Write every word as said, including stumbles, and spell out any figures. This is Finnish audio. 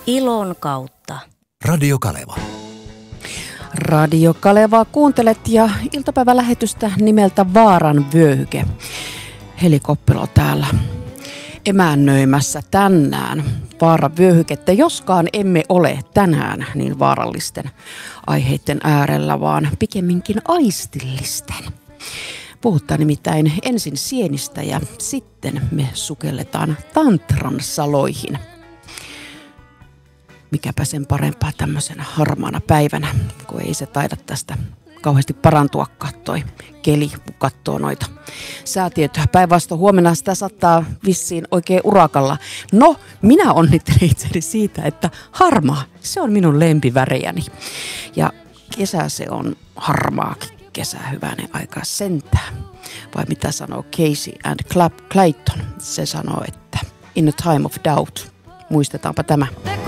Ilon kautta. Radio Kaleva. Radio Kalevaa kuuntelet ja iltapäivälähetystä nimeltä Vaaran vyöhyke. Heli Koppelo täällä emännöimässä tänään Vaaran vyöhykettä, joskaan emme ole tänään niin vaarallisten aiheiden äärellä, vaan pikemminkin aistillisten. Puhutaan nimittäin ensin sienistä ja sitten me sukelletaan tantran saloihin. Mikäpä sen parempaa tämmöisenä harmaana päivänä, kun ei se taida tästä kauheasti parantuakaan toi keli, kun katsoo noita säätietoja. Päinvastoin huomenna sitä saattaa vissiin oikein urakalla. No, minä onnittelen itseni siitä, että harmaa, se on minun lempivärejäni. Ja kesä se on harmaakin kesä, hyvänen aikaa sentään. Vai mitä sanoo Casey and Clayton? Se sanoo, että in a time of doubt. Muistetaanpa tämä.